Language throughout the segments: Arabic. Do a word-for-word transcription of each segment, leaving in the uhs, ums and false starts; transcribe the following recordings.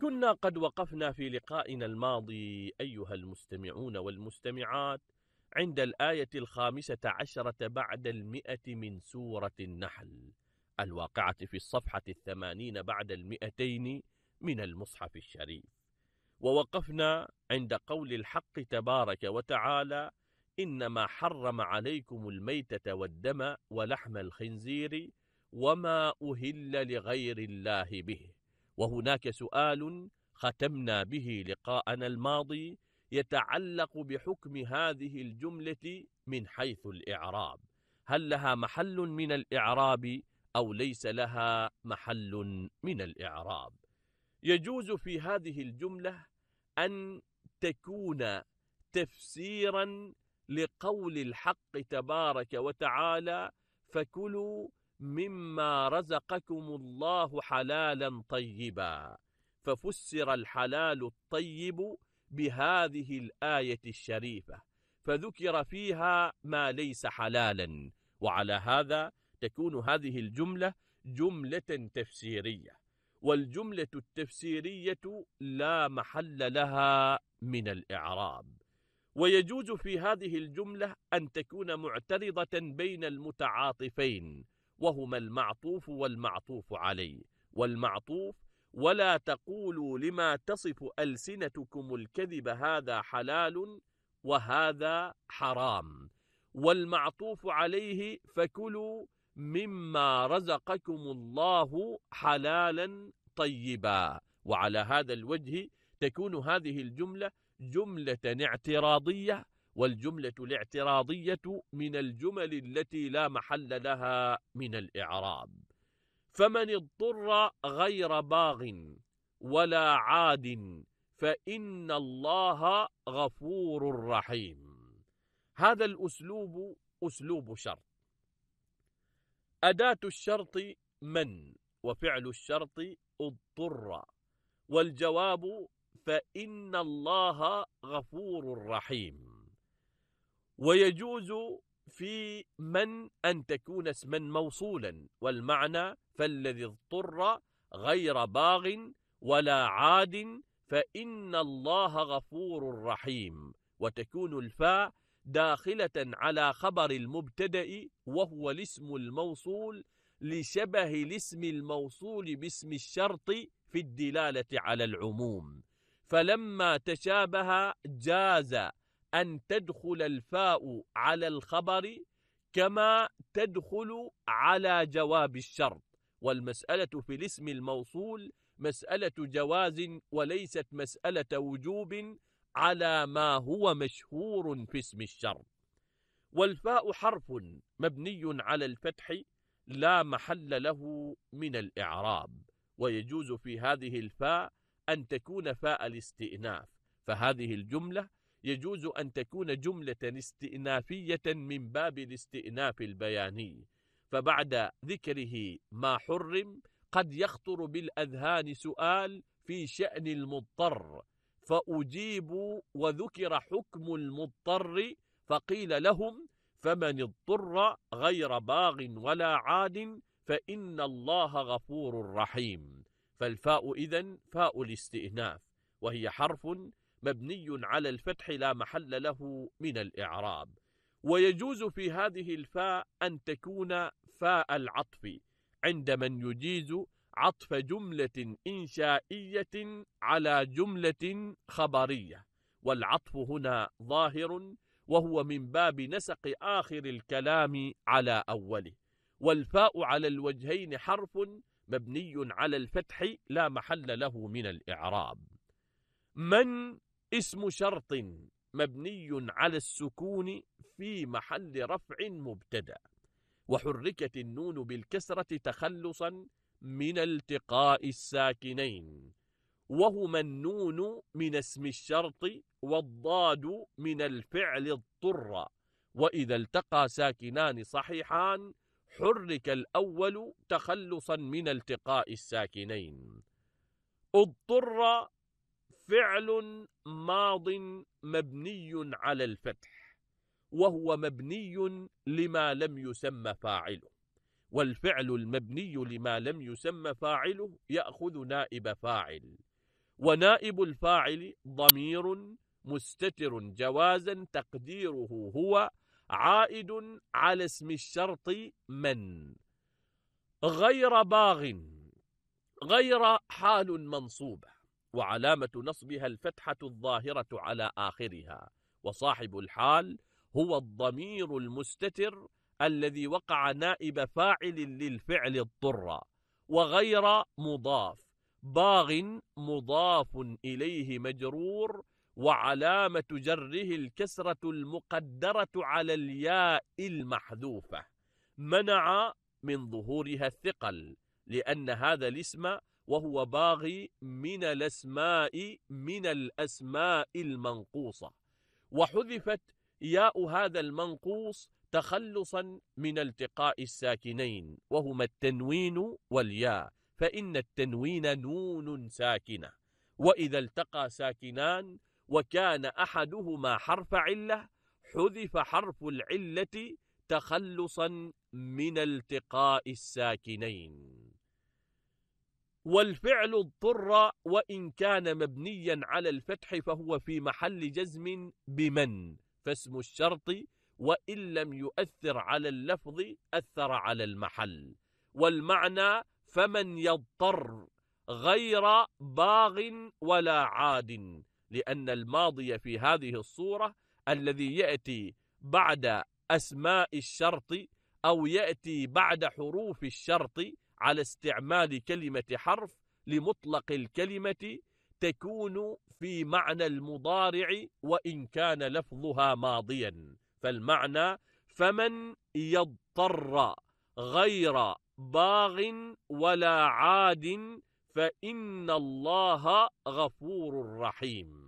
كنا قد وقفنا في لقائنا الماضي أيها المستمعون والمستمعات عند الآية الخامسة عشرة بعد المئة من سورة النحل الواقعة في الصفحة الثمانين بعد المئتين من المصحف الشريف. ووقفنا عند قول الحق تبارك وتعالى: إنما حرم عليكم الميتة والدم ولحم الخنزير وما أهل لغير الله به. وهناك سؤال ختمنا به لقاءنا الماضي يتعلق بحكم هذه الجملة من حيث الإعراب، هل لها محل من الإعراب أو ليس لها محل من الإعراب؟ يجوز في هذه الجملة أن تكون تفسيرا لقول الحق تبارك وتعالى: فكلوا مما رزقكم الله حلالا طيبا، ففسر الحلال الطيب بهذه الآية الشريفة، فذكر فيها ما ليس حلالا، وعلى هذا تكون هذه الجملة جملة تفسيرية، والجملة التفسيرية لا محل لها من الإعراب. ويجوز في هذه الجملة أن تكون معترضة بين المتعاطفين، وهما المعطوف والمعطوف عليه. والمعطوف: ولا تقولوا لما تصف ألسنتكم الكذب هذا حلال وهذا حرام. والمعطوف عليه: فكلوا مما رزقكم الله حلالا طيبا. وعلى هذا الوجه تكون هذه الجملة جملة اعتراضية، والجملة الاعتراضية من الجمل التي لا محل لها من الإعراب. فمن اضطر غير باغ ولا عاد فإن الله غفور رحيم. هذا الأسلوب أسلوب شرط. أداة الشرط من، وفعل الشرط اضطر، والجواب فإن الله غفور رحيم. ويجوز في من أن تكون اسما موصولا، والمعنى: فالذي اضطر غير باغ ولا عاد فإن الله غفور رحيم. وتكون الفاء داخلة على خبر المبتدأ وهو الاسم الموصول لشبه الاسم الموصول باسم الشرط في الدلالة على العموم، فلما تشابه جاز أن تدخل الفاء على الخبر كما تدخل على جواب الشرط. والمسألة في الاسم الموصول مسألة جواز وليست مسألة وجوب على ما هو مشهور في اسم الشرط. والفاء حرف مبني على الفتح لا محل له من الإعراب. ويجوز في هذه الفاء أن تكون فاء الاستئناف، فهذه الجملة يجوز أن تكون جملة استئنافية من باب الاستئناف البياني، فبعد ذكره ما حرم قد يخطر بالأذهان سؤال في شأن المضطر، فأجيبوا وذكر حكم المضطر فقيل لهم: فمن اضطر غير باغ ولا عاد فإن الله غفور رحيم. فالفاء إذن فاء الاستئناف، وهي حرف مبني على الفتح لا محل له من الإعراب. ويجوز في هذه الفاء أن تكون فاء العطف عند من يجيز عطف جملة إنشائية على جملة خبرية، والعطف هنا ظاهر وهو من باب نسق آخر الكلام على أوله. والفاء على الوجهين حرف مبني على الفتح لا محل له من الإعراب. من اسم شرط مبني على السكون في محل رفع مبتدأ، وحركت النون بالكسرة تخلصا من التقاء الساكنين، وهما النون من اسم الشرط والضاد من الفعل اضطر، وإذا التقى ساكنان صحيحان حرك الأول تخلصا من التقاء الساكنين. اضطر فعل ماض مبني على الفتح، وهو مبني لما لم يسمى فاعله، والفعل المبني لما لم يسمى فاعله يأخذ نائب فاعل. ونائب الفاعل ضمير مستتر جوازا تقديره هو عائد على اسم الشرط من. غير باغ، غير حال منصوبة وعلامة نصبها الفتحة الظاهرة على آخرها، وصاحب الحال هو الضمير المستتر الذي وقع نائب فاعل للفعل اضطر. وغير مضاف، باغ مضاف إليه مجرور وعلامة جره الكسرة المقدرة على الياء المحذوفة منع من ظهورها الثقل، لأن هذا الاسم وهو باغي من الأسماء من الأسماء المنقوصة، وحذفت ياء هذا المنقوص تخلصا من التقاء الساكنين وهما التنوين والياء، فإن التنوين نون ساكنة، وإذا التقى ساكنان وكان أحدهما حرف علة حذف حرف العلة تخلصا من التقاء الساكنين. والفعل اضطر وإن كان مبنيا على الفتح فهو في محل جزم بمن، فاسم الشرط وإن لم يؤثر على اللفظ أثر على المحل. والمعنى فمن يضطر غير باغ ولا عاد، لأن الماضي في هذه الصورة الذي يأتي بعد أسماء الشرط أو يأتي بعد حروف الشرط على استعمال كلمة حرف لمطلق الكلمة تكون في معنى المضارع وإن كان لفظها ماضيا، فالمعنى فمن يضطر غير باغ ولا عاد فإن الله غفور رحيم.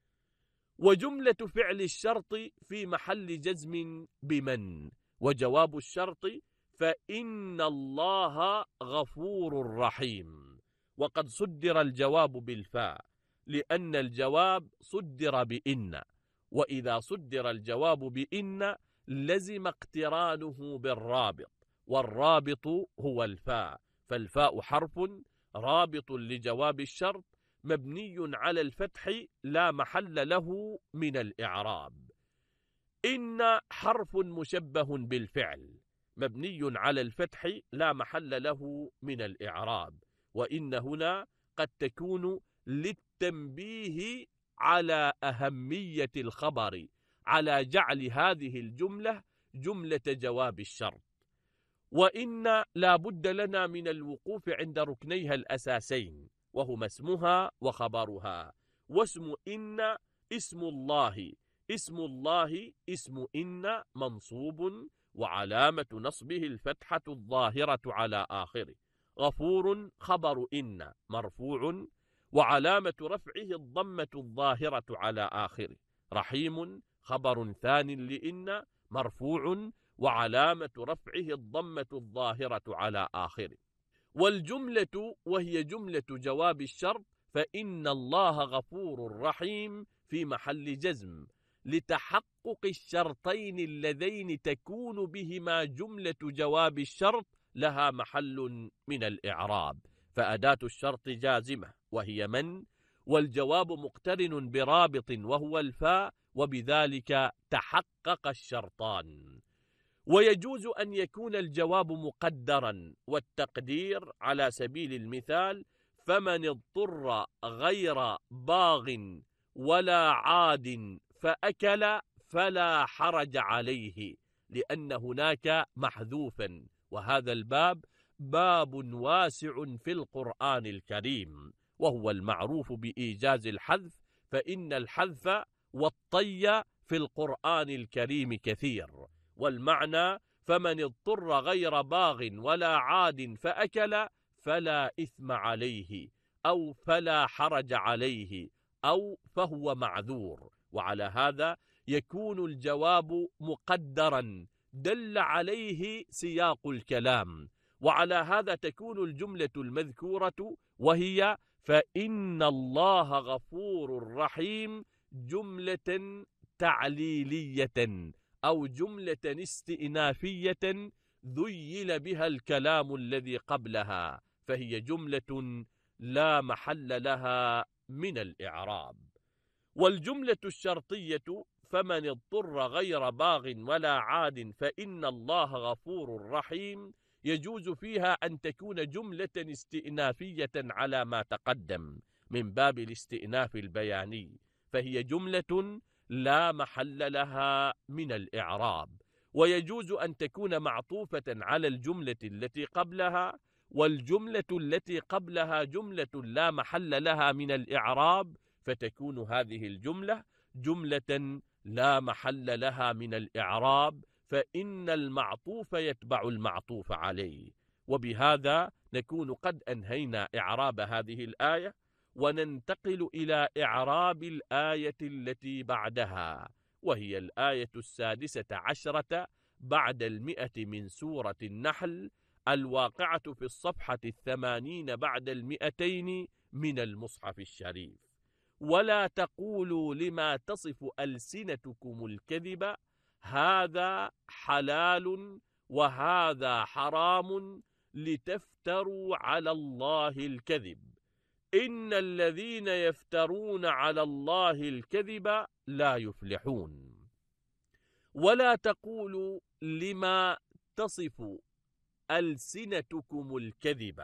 وجملة فعل الشرط في محل جزم بمن، وجواب الشرط فإن الله غفور رحيم. وقد صدر الجواب بالفاء لأن الجواب صدر بإن، وإذا صدر الجواب بإن لزم اقترانه بالرابط، والرابط هو الفاء، فالفاء حرف رابط لجواب الشرط مبني على الفتح لا محل له من الإعراب. إن حرف مشبه بالفعل مبني على الفتح لا محل له من الإعراب، وإن هنا قد تكون للتنبيه على أهمية الخبر على جعل هذه الجملة جملة جواب الشرط. وإن لا بد لنا من الوقوف عند ركنيها الأساسين وهما اسمها وخبرها. واسم إن اسم الله، اسم الله اسم إن منصوب وعلامة نصبه الفتحة الظاهرة على آخره. غفور خبر إن مرفوع وعلامة رفعه الضمة الظاهرة على آخره. رحيم خبر ثان لإن مرفوع وعلامة رفعه الضمة الظاهرة على آخره. والجملة وهي جملة جواب الشرط فإن الله غفور رحيم في محل جزم لتحقق الشرطين اللذين تكون بهما جملة جواب الشرط لها محل من الإعراب، فأداة الشرط جازمة وهي من، والجواب مقترن برابط وهو الفاء، وبذلك تحقق الشرطان. ويجوز أن يكون الجواب مقدرا، والتقدير على سبيل المثال فمن اضطر غير باغ ولا عاد فأكل فلا حرج عليه، لأن هناك محذوفا، وهذا الباب باب واسع في القرآن الكريم وهو المعروف بإيجاز الحذف، فإن الحذف والطي في القرآن الكريم كثير. والمعنى فمن اضطر غير باغ ولا عاد فأكل فلا إثم عليه أو فلا حرج عليه أو فهو معذور. وعلى هذا يكون الجواب مقدرا دل عليه سياق الكلام، وعلى هذا تكون الجملة المذكورة وهي فإن الله غفور رحيم جملة تعليلية أو جملة استئنافية ذيل بها الكلام الذي قبلها، فهي جملة لا محل لها من الإعراب. والجملة الشرطية فمن اضطر غير باغ ولا عاد فإن الله غفور رحيم يجوز فيها أن تكون جملة استئنافية على ما تقدم من باب الاستئناف البياني، فهي جملة لا محل لها من الإعراب. ويجوز أن تكون معطوفة على الجملة التي قبلها، والجملة التي قبلها جملة لا محل لها من الإعراب، فتكون هذه الجملة جملة لا محل لها من الإعراب، فإن المعطوف يتبع المعطوف عليه. وبهذا نكون قد أنهينا إعراب هذه الآية، وننتقل إلى إعراب الآية التي بعدها، وهي الآية السادسة عشرة بعد المئة من سورة النحل، الواقعة في الصفحة الثمانين بعد المئتين من المصحف الشريف. ولا تقولوا لما تصف ألسنتكم الكذب هذا حلال وهذا حرام لتفتروا على الله الكذب إن الذين يفترون على الله الكذب لا يفلحون. ولا تقولوا لما تصف ألسنتكم الكذب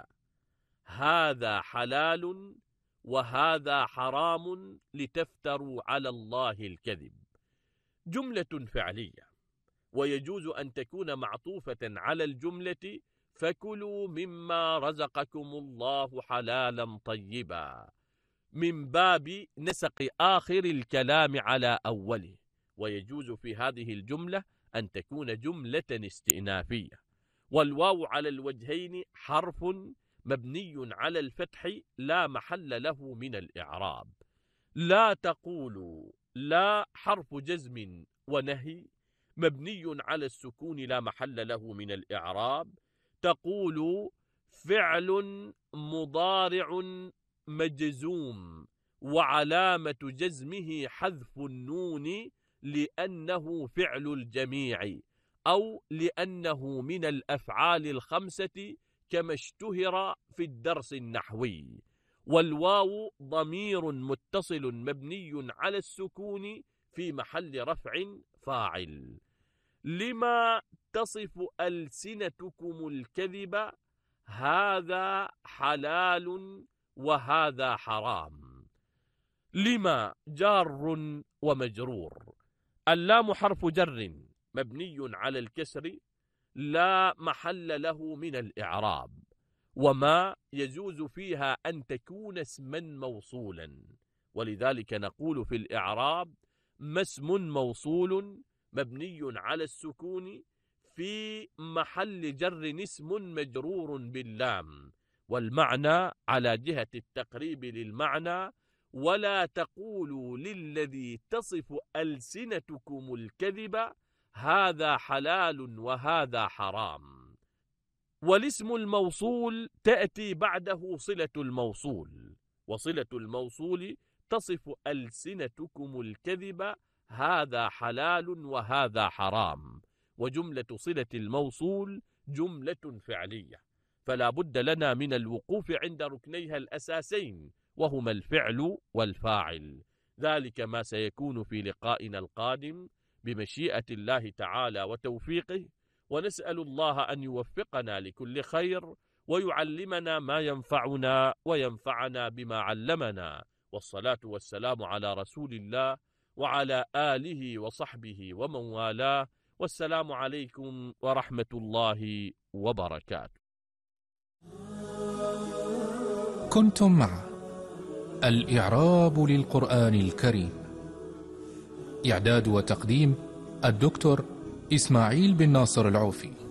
هذا حلال وهذا حرام لتفتروا على الله الكذب. جملة فعلية، ويجوز أن تكون معطوفة على الجملة فكلوا مما رزقكم الله حلالا طيبا، من باب نسق آخر الكلام على أوله. ويجوز في هذه الجملة أن تكون جملة استئنافية. والواو على الوجهين حرف مبني على الفتح لا محل له من الإعراب. لا تقولوا لا حرف جزم ونهي مبني على السكون لا محل له من الإعراب. تقول فعل مضارع مجزوم وعلامة جزمه حذف النون لأنه فعل الجميع أو لأنه من الأفعال الخمسة كما اشتهر في الدرس النحوي. والواو ضمير متصل مبني على السكون في محل رفع فاعل. لما تصف ألسنتكم الكذب هذا حلال وهذا حرام. لما جار ومجرور. اللام حرف جر مبني على الكسر لا محل له من الإعراب. وما يجوز فيها أن تكون اسما موصولا، ولذلك نقول في الإعراب ما اسم موصول مبني على السكون في محل جر اسم مجرور باللام، والمعنى على جهة التقريب للمعنى. ولا تقولوا للذي تصف ألسنتكم الكذب هذا حلال وهذا حرام. والاسم الموصول تأتي بعده صلة الموصول، وصلة الموصول تصف ألسنتكم الكذب هذا حلال وهذا حرام. وجملة صلة الموصول جملة فعلية، فلا بد لنا من الوقوف عند ركنيها الأساسين، وهما الفعل والفاعل. ذلك ما سيكون في لقائنا القادم بمشيئة الله تعالى وتوفيقه، ونسأل الله أن يوفقنا لكل خير ويعلمنا ما ينفعنا وينفعنا بما علمنا. والصلاة والسلام على رسول الله وعلى آله وصحبه ومن والاه، والسلام عليكم ورحمة الله وبركاته. كنتم مع الإعراب للقرآن الكريم، إعداد وتقديم الدكتور إسماعيل بن ناصر العوفي.